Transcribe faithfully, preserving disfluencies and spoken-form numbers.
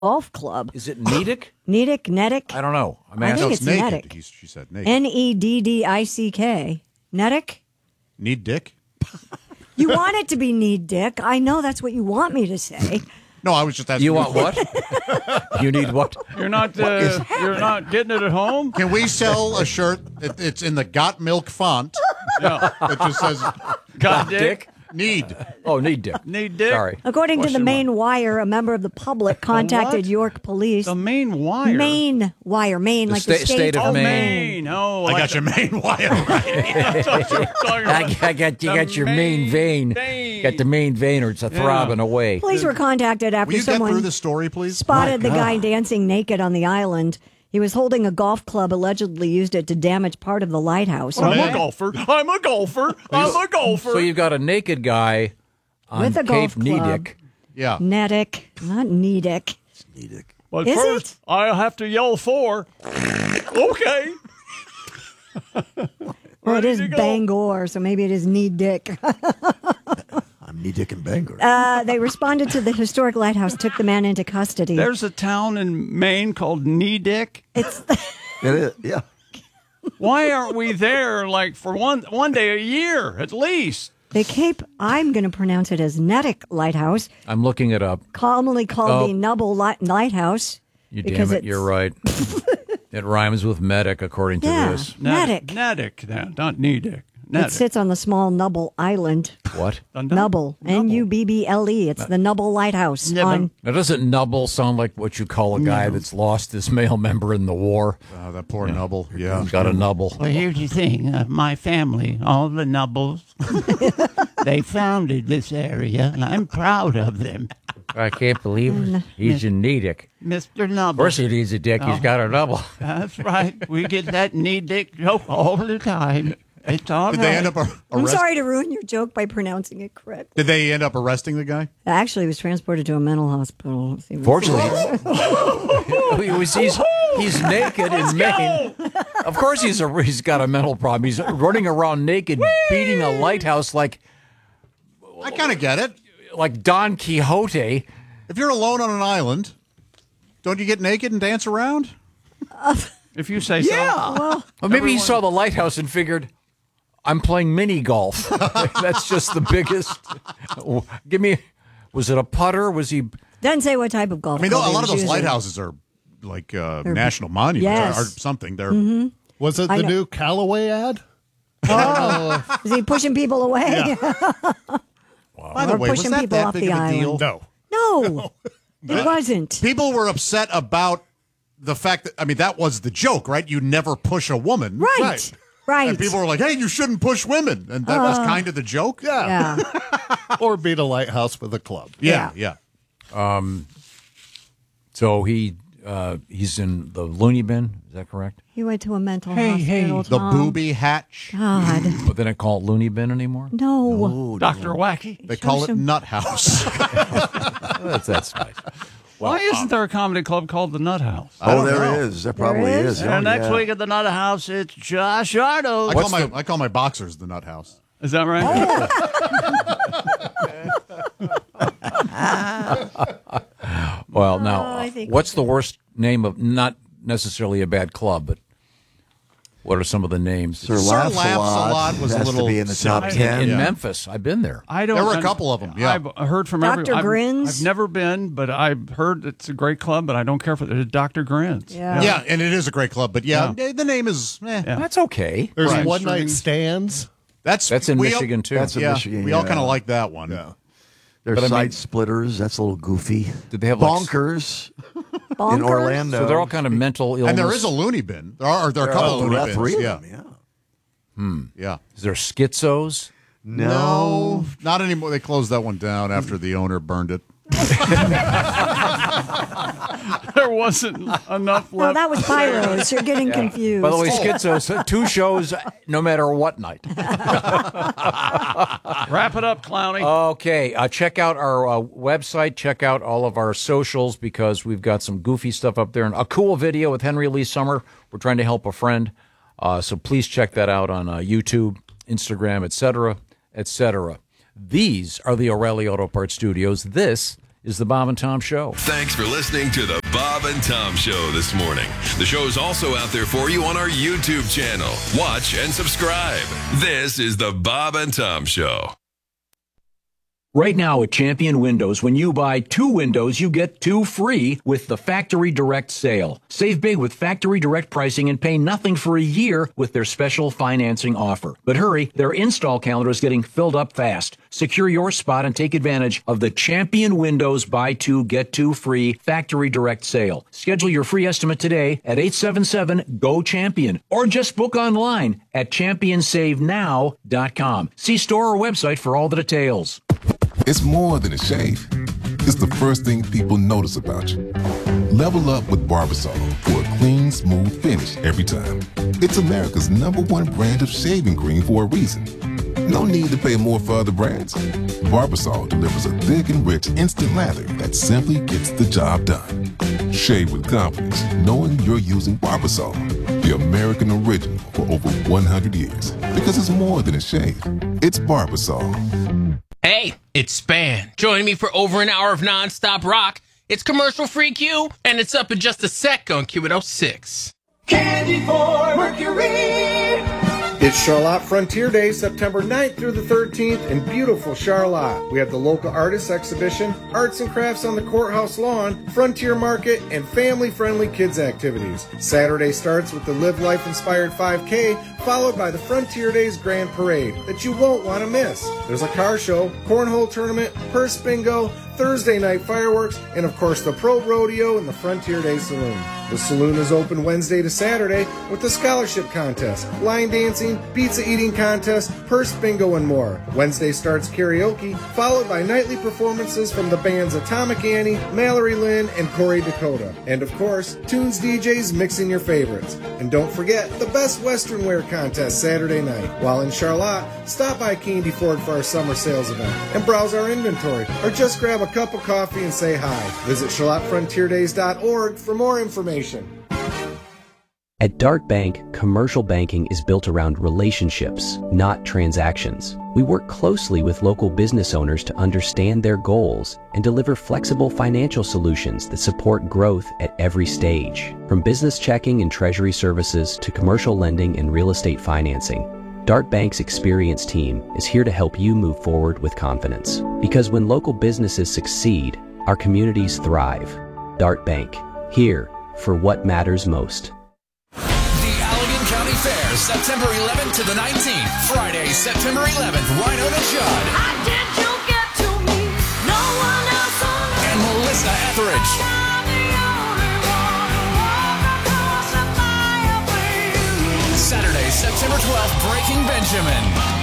golf club. Is it Nedick? Nedick, Nedick? I don't know. I'm I asking. think it's naked. Nedick. He, she said naked. N E D D I C K. Nedick? Need dick? You want it to be need dick. I know that's what you want me to say. No, I was just asking. You want what? You need what? You're not. Uh, you're not getting it at home. Can we sell a shirt? It, it's in the Got Milk font. Yeah. It just says Got dick. need. Oh, need dick. Need dick. Sorry. According to the Question Maine Wire, a member of the public contacted what? York police. The Maine Wire. Maine Wire, Maine, The like sta- the state, state of Oh, Maine. Maine. Oh, I like got your main wire right. I thought you were talking I, about I got you the got your main vein. vein. Got the main vein, or it's a throbbing away. Police were contacted after Will you get someone through the story, please? spotted the guy dancing naked on the island. He was holding a golf club, allegedly used it to damage part of the lighthouse. I'm Man. a golfer. I'm a golfer. I'm a golfer. So you've got a naked guy on With a Cape golf club. Nedick. Yeah. Nedick, not Nedick. but Is first, it? I have to yell four. Okay. Well, it is to go. Bangor, so maybe it is Need Dick. I'm knee dick and Bangor. Uh, they responded to the historic lighthouse, took the man into custody. There's a town in Maine called Nedick. It's It is, yeah. Why aren't we there like for one one day a year at least? the Cape, I'm going to pronounce it as Nedick Lighthouse, I'm looking it up. commonly called Oh. the Nubble Light- Lighthouse. You because damn it, it's- you're right. It rhymes with medic, according to Yeah. this. Nedick. Nedick, now, not Nedick. It Nedick. sits on the small Nubble Island. What? The Nubble, N U B B L E. It's the Nubble Lighthouse. Never- On, Now, doesn't Nubble sound like what you call a guy that's lost his male member in the war? Oh, that poor Nubble. Yeah. Got a Nubble. Well, here's the thing. Uh, my family, all the Nubbles, they founded this area, and I'm proud of them. I can't believe he's in Nedick. Mister Of Nubble. course he needs a dick. He's got a Nubble. That's right. We get that knee dick joke all the time. It's all Did right. they end up ar- I'm arrest- sorry to ruin your joke by pronouncing it correct. Did they end up arresting the guy? Actually, he was transported to a mental hospital. He was- Fortunately, he was- he's, he's naked in Maine. Of course he's a, he's got a mental problem. He's running around naked, beating a lighthouse like I kind of get it. like Don Quixote. If you're alone on an island, don't you get naked and dance around? If you say so. Well, maybe he saw the lighthouse and figured, I'm playing mini golf. That's just the biggest. Give me, was it a putter? Was he? Doesn't say what type of golf. I mean, club a he lot of was those using. lighthouses are like uh, national monuments Yes. or, or something. They're Was it I the know. new Callaway ad? Is he pushing people away? By the Or way, was pushing that people that off big the of a island. deal? No. No, it wasn't. People were upset about the fact that I mean that was the joke, right? You never push a woman, Right, Right. right. And people were like, "Hey, you shouldn't push women," and that was kind of the joke. Yeah. yeah. Or beat a lighthouse with a club. yeah, yeah. So he uh, he's in the loony bin. Is that correct? He went to a mental Hey, hey, hospital. The Tom. booby hatch. God, But they don't call it loony bin anymore. no. Doctor Wacky. They call it some- nut house. That's that's nice. Why isn't there a comedy club called the Nut House? Oh, there is. There probably is? is. And Oh, next yeah. week at the Nut House, it's Josh Ardo. I call my I call my boxers the nut house. Is that right? Well, now, Oh, I think what's the worst name of not necessarily a bad club, but what are some of the names? Sir Sir Laughs, Laughs a a lot. Lot was a has little to be in the top silly. ten. in Yeah. Memphis, I've been there. I don't. There were a un- couple of them, yeah. I've heard from Doctor every- I've- Grins? I've never been, but I've heard it's a great club. But I don't care for it. Doctor Grins. Yeah. Yeah, and it is a great club, but yeah, the name is eh. Yeah. That's okay. There's Right. one night stands. That's That's in we all- Michigan too. That's in yeah, Michigan, we all yeah. kind of like that one. Yeah. There's But I mean- side splitters. That's a little goofy. Did they have like, Bonkers Bonkers? in Orlando? So they're all kind of mental illness. And there is a loony bin. There are there are a couple Oh, loony there are bins. three of yeah. them, yeah. yeah. Is there schizos? No. Not anymore. They closed that one down after the owner burned it. There wasn't enough No, left. that was Pyros. You're getting confused. By the way, schizos, two shows, no matter what night. Wrap it up, Clowny. Okay, uh, check out our uh, website. Check out all of our socials because we've got some goofy stuff up there and a cool video with Henry Lee Summer. We're trying to help a friend, uh, so please check that out on uh, YouTube, Instagram, et cetera, et cetera. These are the O'Reilly Auto Parts Studios. This is the Bob and Tom Show. Thanks for listening to the Bob and Tom Show this morning. The show's also out there for you on our YouTube channel. Watch and subscribe. This is the Bob and Tom Show. Right now at Champion Windows, when you buy two windows, you get two free with the Factory Direct sale. Save big with Factory Direct pricing and pay nothing for a year with their special financing offer. But hurry, their install calendar is getting filled up fast. Secure your spot and take advantage of the Champion Windows buy two, get two free Factory Direct sale. Schedule your free estimate today at eight seven seven, G O, CHAMPION or just book online at champion save now dot com. See store or website for all the details. It's more than a shave. It's the first thing people notice about you. Level up with Barbasol for a clean, smooth finish every time. It's America's number one brand of shaving cream for a reason. No need to pay more for other brands. Barbasol delivers a thick and rich instant lather that simply gets the job done. Shave with confidence, knowing you're using Barbasol, the American original for over one hundred years. Because it's more than a shave. It's Barbasol. Hey, it's Span. Join me for over an hour of nonstop rock. It's commercial-free Q, and it's up in just a sec on Q at oh six. Candy for Mercury. It's Charlotte Frontier Day, September ninth through the thirteenth in beautiful Charlotte. We have the local artists exhibition, arts and crafts on the courthouse lawn, frontier market, and family-friendly kids activities. Saturday starts with the Live Life Inspired five K, followed by the Frontier Days Grand Parade that you won't want to miss. There's a car show, cornhole tournament, purse bingo, Thursday night fireworks, and of course the Pro Rodeo and the Frontier Day Saloon. The saloon is open Wednesday to Saturday with the scholarship contest, line dancing, pizza eating contest, purse bingo, and more. Wednesday starts karaoke, followed by nightly performances from the bands Atomic Annie, Mallory Lynn, and Corey Dakota. And of course, Tunes D Js mixing your favorites. And don't forget the Best Western Wear contest Saturday night. While in Charlotte, stop by Candy Ford for our summer sales event and browse our inventory, or just grab a cup of coffee and say hi. Visit charlotte frontier days dot org for more information. At Dart Bank, commercial banking is built around relationships, not transactions. We work closely with local business owners to understand their goals and deliver flexible financial solutions that support growth at every stage. From business checking and treasury services to commercial lending and real estate financing, Dart Bank's experienced team is here to help you move forward with confidence. Because when local businesses succeed, our communities thrive. Dart Bank, here for what matters most. County Fair, September eleventh to the nineteenth. Friday, September eleventh, Rhino to Judd. How did you get to me? No one else on earth. And Melissa Etheridge. Saturday, September twelfth, Breaking Benjamin.